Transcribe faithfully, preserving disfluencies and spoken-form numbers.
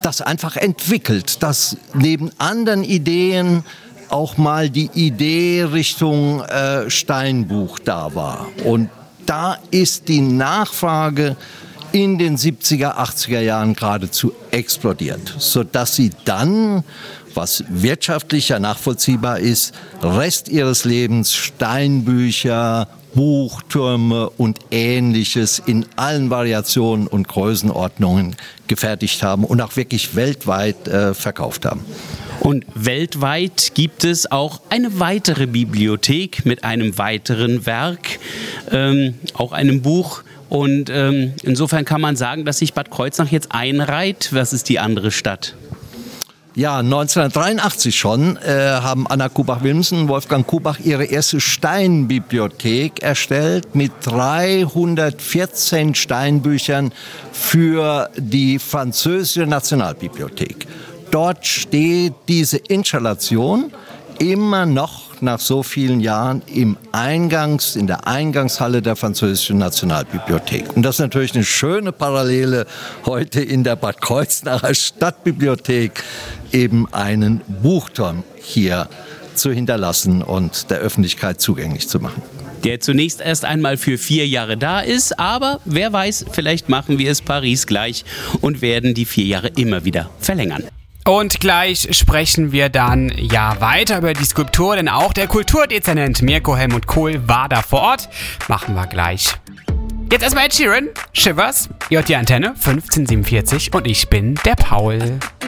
das einfach entwickelt, dass neben anderen Ideen auch mal die Idee Richtung äh, Steinbuch da war. Und da ist die Nachfrage in den siebziger, achtziger Jahren geradezu explodiert, sodass sie dann, was wirtschaftlicher nachvollziehbar ist, Rest ihres Lebens Steinbücher, Buchtürme und Ähnliches in allen Variationen und Größenordnungen gefertigt haben und auch wirklich weltweit äh, verkauft haben. Und weltweit gibt es auch eine weitere Bibliothek mit einem weiteren Werk, ähm, auch einem Buch. Und ähm, insofern kann man sagen, dass sich Bad Kreuznach jetzt einreiht. Was ist die andere Stadt? Ja, neunzehnhundertdreiundachtzig schon äh, haben Anna Kubach-Wilmsen und Wolfgang Kubach ihre erste Steinbibliothek erstellt mit dreihundertvierzehn Steinbüchern für die französische Nationalbibliothek. Dort steht diese Installation immer noch nach so vielen Jahren im Eingangs, in der Eingangshalle der französischen Nationalbibliothek. Und das ist natürlich eine schöne Parallele heute in der Bad Kreuznacher Stadtbibliothek, eben einen Buchturm hier zu hinterlassen und der Öffentlichkeit zugänglich zu machen. Der zunächst erst einmal für vier Jahre da ist, aber wer weiß, vielleicht machen wir es Paris gleich und werden die vier Jahre immer wieder verlängern. Und gleich sprechen wir dann ja weiter über die Skulptur, denn auch der Kulturdezernent Mirko Helmut Kohl war da vor Ort. Machen wir gleich. Jetzt erstmal Ed Sheeran, Shivers, J D Antenne fünfzehn siebenundvierzig und ich bin der Paul.